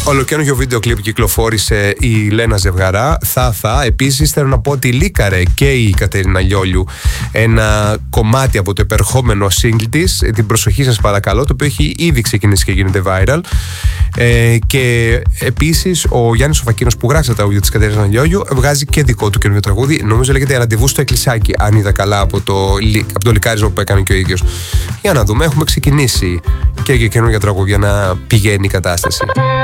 Ολοκαίνουργιο βίντεο κλιπ κυκλοφόρησε η Λένα Ζευγαρά. Επίσης θέλω να πω ότι λίκαρε και η Κατερίνα Λιόλιου ένα κομμάτι από το επερχόμενο single της. Την προσοχή σας παρακαλώ, το οποίο έχει ήδη ξεκινήσει και γίνεται viral. Και επίσης ο Γιάννης Σοφακίνος, που γράφει τα τραγούδια της Κατερίνας Λιόλιου, βγάζει και δικό του καινούργιο τραγούδι. Νομίζω λέγεται Ραντεβού στο Εκκλησάκι, αν είδα καλά από το λικάρισμα που έκανε και ο ίδιος. Για να δούμε, έχουμε ξεκινήσει και για καινούργια τραγούδια να πηγαίνει η κατάσταση.